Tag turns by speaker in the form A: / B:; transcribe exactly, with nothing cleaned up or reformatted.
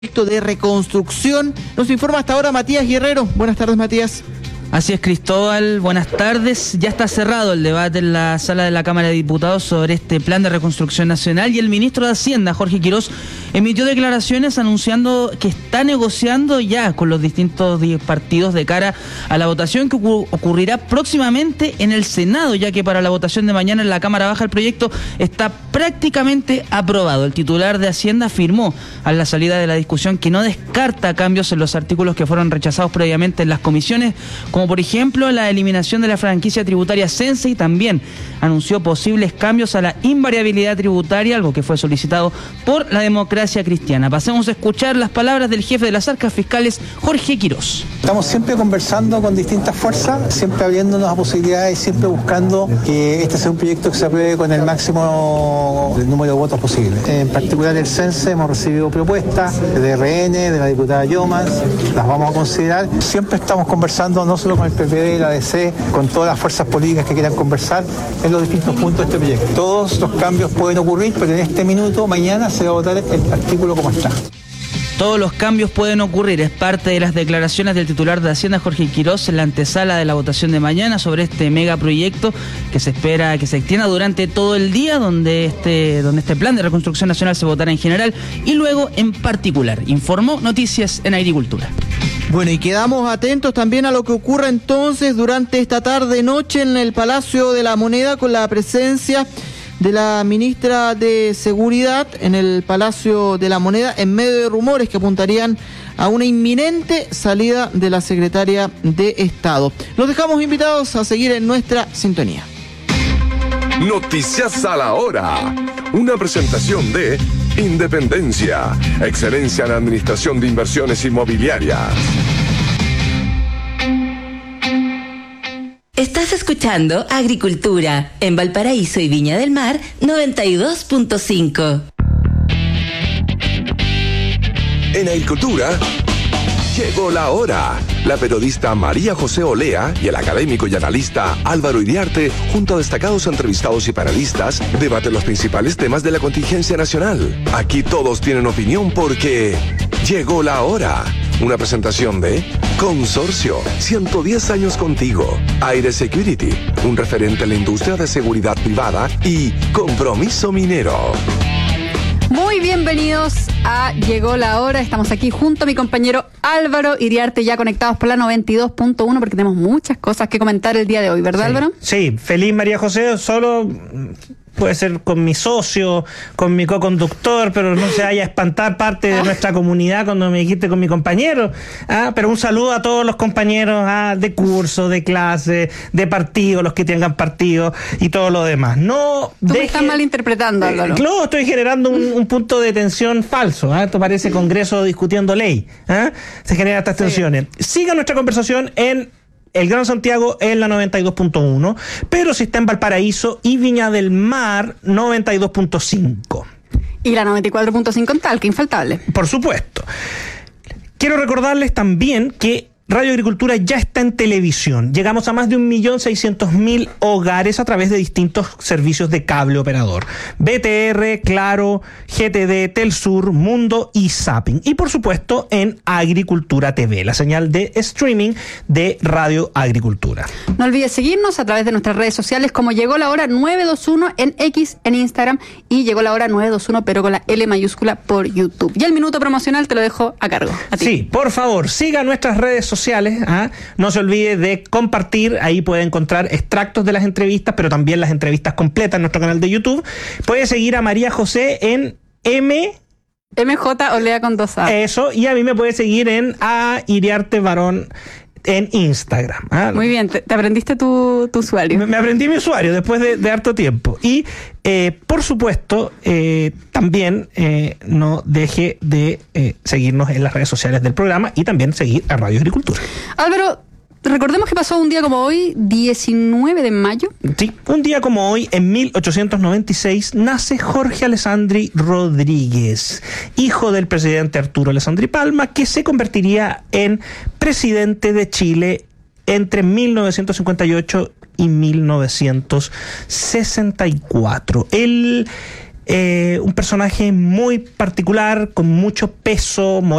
A: de reconstrucción. Nos informa hasta ahora Matías Guerrero. Buenas tardes, Matías.
B: Así es, Cristóbal, buenas tardes. Ya está cerrado el debate en la sala de la Cámara de Diputados sobre este plan de reconstrucción nacional y el ministro de Hacienda, Jorge Quirós, emitió declaraciones anunciando que está negociando ya con los distintos partidos de cara a la votación que ocurrirá próximamente en el Senado, ya que para la votación de mañana en la Cámara Baja el proyecto está prácticamente aprobado. El titular de Hacienda afirmó a la salida de la discusión que no descarta cambios en los artículos que fueron rechazados previamente en las comisiones, como por ejemplo la eliminación de la franquicia tributaria Sense, y también anunció posibles cambios a la invariabilidad tributaria, algo que fue solicitado por la Democracia Cristiana. Pasemos a escuchar las palabras del jefe de las arcas fiscales, Jorge Quirós.
C: Estamos siempre conversando con distintas fuerzas, siempre abriéndonos a posibilidades, siempre buscando que este sea un proyecto que se apruebe con el máximo número de votos posible. En particular el Sense, hemos recibido propuestas de R N, de la diputada Yomas, las vamos a considerar. Siempre estamos conversando no solo con el P P D, la A D C, con todas las fuerzas políticas que quieran conversar en los distintos puntos de este proyecto. Todos los cambios pueden ocurrir, pero en este minuto, mañana, se va a votar el artículo como está.
B: Todos los cambios pueden ocurrir, es parte de las declaraciones del titular de Hacienda, Jorge Quirós, en la antesala de la votación de mañana sobre este megaproyecto que se espera que se extienda durante todo el día, donde este, donde este plan de reconstrucción nacional se votará en general y luego en particular. Informó Noticias en Agricultura.
A: Bueno, y quedamos atentos también a lo que ocurra entonces durante esta tarde-noche en el Palacio de la Moneda, con la presencia de la ministra de Seguridad en el Palacio de la Moneda, en medio de rumores que apuntarían a una inminente salida de la secretaria de Estado. Los dejamos invitados a seguir en nuestra sintonía.
D: Noticias a la hora. Una presentación de Independencia, excelencia en administración de inversiones inmobiliarias.
E: Estás escuchando Agricultura en Valparaíso y Viña del Mar noventa y dos punto cinco.
D: En Agricultura llegó la hora. La periodista María José Olea y el académico y analista Álvaro Iriarte, junto a destacados entrevistados y panelistas, debaten los principales temas de la contingencia nacional. Aquí todos tienen opinión porque llegó la hora. Una presentación de Consorcio, ciento diez años contigo, Aire Security, un referente en la industria de seguridad privada, y Compromiso Minero.
F: Muy bienvenidos a Llegó la Hora. Estamos aquí junto a mi compañero Álvaro Iriarte, ya conectados por la noventa y dos punto uno, porque tenemos muchas cosas que comentar el día de hoy, ¿verdad,
G: sí,
F: Álvaro?
G: Sí, feliz María José, solo puede ser con mi socio, con mi co-conductor, pero no se vaya a espantar parte de nuestra comunidad cuando me dijiste con mi compañero. Ah, pero un saludo a todos los compañeros ah, de curso, de clase, de partido, los que tengan partido y todo lo demás. No
F: Tú
G: deje...
F: me estás malinterpretando, Álvaro.
G: Eh, no, estoy generando un, un punto de tensión falso. ¿ah? Esto parece Congreso discutiendo ley. ¿ah? Se generan estas tensiones. Sí. Siga nuestra conversación en El Gran Santiago en la noventa y dos punto uno, pero si está en Valparaíso y Viña del Mar, noventa y dos punto cinco.
F: Y la noventa y cuatro punto cinco en Talca, infaltable.
G: Por supuesto. Quiero recordarles también que Radio Agricultura ya está en televisión. Llegamos a más de un millón seiscientos mil hogares a través de distintos servicios de cable operador. B T R, Claro, G T D, Telsur, Mundo y Zapping. Y por supuesto en Agricultura T V, la señal de streaming de Radio Agricultura.
F: No olvides seguirnos a través de nuestras redes sociales como Llegó la Hora nueve dos uno en X, en Instagram, y Llegó la Hora nueve dos uno pero con la L mayúscula por YouTube. Y el minuto promocional te lo dejo a cargo. A ti.
G: Sí, por favor, siga nuestras redes sociales. ¿ah? No se olvide de compartir, ahí puede encontrar extractos de las entrevistas, pero también las entrevistas completas en nuestro canal de YouTube. Puede seguir a María José en M...
F: M J Olea con dos A.
G: Eso, y a mí me puede seguir en A Iriarte Varón en Instagram. ¿ah?
F: Muy bien, te, te aprendiste tu, tu usuario.
G: Me, me aprendí mi usuario después de, de harto tiempo. Y, eh, por supuesto, eh, también eh, no deje de eh, seguirnos en las redes sociales del programa y también seguir a Radio Agricultura.
F: Álvaro, recordemos que pasó un día como hoy, diecinueve de mayo.
G: Sí, un día como hoy, en mil ochocientos noventa y seis, nace Jorge Alessandri Rodríguez, hijo del presidente Arturo Alessandri Palma, que se convertiría en presidente de Chile entre mil novecientos cincuenta y ocho y mil novecientos sesenta y cuatro. El eh, un personaje muy particular, con mucho peso moral